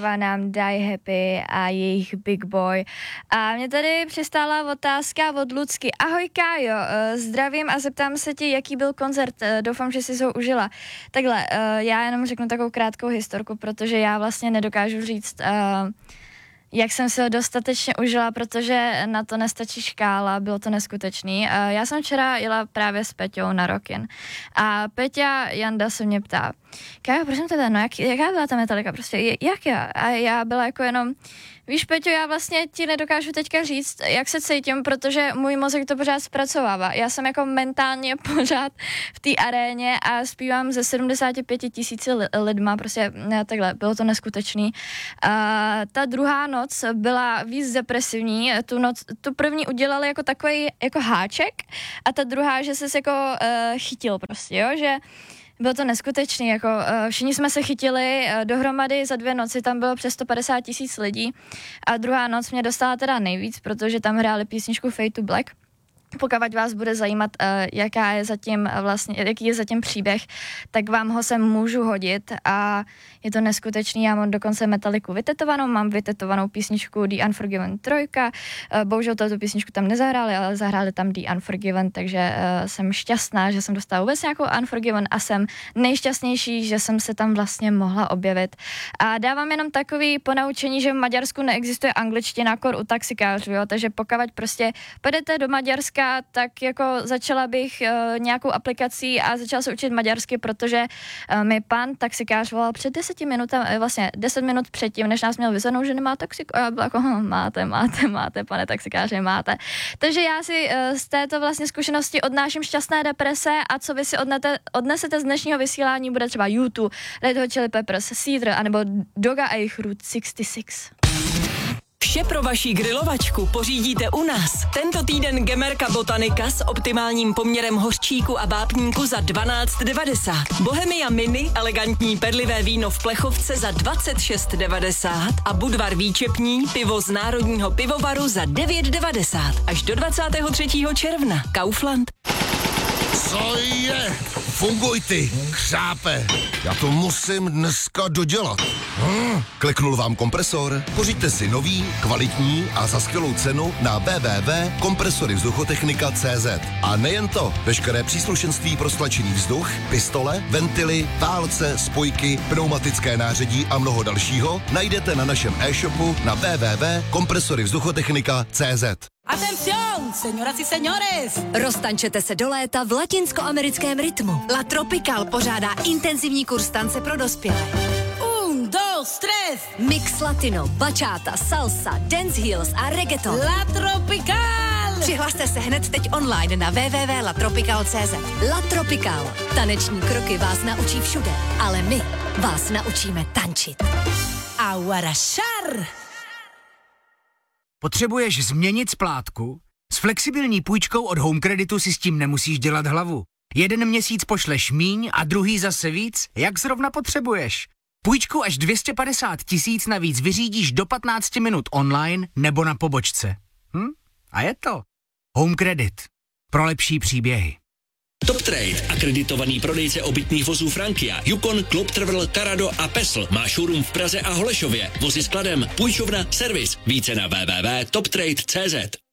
nám Die Happy a jejich Big Boy. A mě tady přistála otázka od Lucky. Ahoj Kájo, zdravím a zeptám se ti, jaký byl koncert, doufám, že jsi ho užila. Takhle, já jenom řeknu takovou krátkou historku, protože já vlastně nedokážu říct, jak jsem se ho dostatečně užila, protože na to nestačí škála, bylo to neskutečný. Já jsem včera jela právě s Peťou na Rockin a Peťa Janda se mě ptá, Kájo, prosím tebe, no jaká byla ta Metallica, prostě, jak já? A já byla jako jenom, víš Peťo, já vlastně ti nedokážu teďka říct, jak se cítím, protože můj mozek to pořád zpracovává. Já jsem jako mentálně pořád v té aréně a zpívám ze 75 000 lidma, prostě takhle, bylo to neskutečný. Ta druhá noc byla víc depresivní, tu první udělali jako takový jako háček a ta druhá, že ses jako chytil prostě, jo, že bylo to neskutečný, jako všichni jsme se chytili dohromady za 2 noci, tam bylo přes 150 000 lidí a druhá noc mě dostala teda nejvíc, protože tam hráli písničku Fade to Black. Pokud vás bude zajímat, jaký je zatím příběh, tak vám ho sem můžu hodit a je to neskutečný. Já mám dokonce Metalliku vytetovanou, mám vytetovanou písničku The Unforgiven 3. Bohužel tu písničku tam nezahráli, ale zahráli tam The Unforgiven, takže jsem šťastná, že jsem dostala vůbec nějakou Unforgiven a jsem nejšťastnější, že jsem se tam vlastně mohla objevit. A dávám jenom takový ponaučení, že v Maďarsku neexistuje angličtina, kor u taxikářů, jo? Takže pokud prostě půjdete do Maďarska, tak jako začala bych nějakou aplikací a začala se učit maďarsky, protože mi pan taxikář volal před 10 minutami, vlastně 10 minut předtím, než nás měl vyzvednout, že nemá taxík. A já byla jako, máte, pane taxikáře, máte. Takže já si z této vlastně zkušenosti odnáším šťastné deprese a co vy si odnesete z dnešního vysílání, bude třeba YouTube, Red Hot Chili Peppers, Seether, anebo Doga a jejich Route 66. Vše pro vaši grilovačku pořídíte u nás. Tento týden Gemerka Botanika s optimálním poměrem hořčíku a vápníku za 12,90. Bohemia Mini, elegantní perlivé víno v plechovce za 26,90 a Budvar Výčepní, pivo z Národního pivovaru za 9,90. Až do 23. června. Kaufland. Co je? Funguj ty, křápe. Já to musím dneska dodělat. Kliknul vám kompresor? Pořiďte si nový, kvalitní a za skvělou cenu na www.kompresoryvzduchotechnika.cz. A nejen to, veškeré příslušenství pro stlačený vzduch, pistole, ventily, válce, spojky, pneumatické nářadí a mnoho dalšího najdete na našem e-shopu na www.kompresoryvzduchotechnika.cz. Atención, señoras y señores! Roztančete se do léta v latinskoamerickém rytmu. La Tropical pořádá intenzivní kurz tance pro dospělé. 1, 2, 3. Mix latino, bachata, salsa, dance heels a reggaeton. La Tropical! Přihlaste se hned teď online na www.latropical.cz. La Tropical. Taneční kroky vás naučí všude, ale my vás naučíme tančit. Aguarashar! Potřebuješ změnit splátku? S flexibilní půjčkou od Home Creditu si s tím nemusíš dělat hlavu. 1 měsíc pošleš míň a druhý zase víc, jak zrovna potřebuješ. Půjčku až 250 000 navíc vyřídíš do 15 minut online nebo na pobočce. A je to. Home Credit. Pro lepší příběhy. Top Trade, akreditovaný prodejce obytných vozů Frankia, Yukon, Club Travel, Carado a Pesl. Má showroom v Praze a Holešově. Vozy skladem, půjčovna, servis. Více na www.toptrade.cz.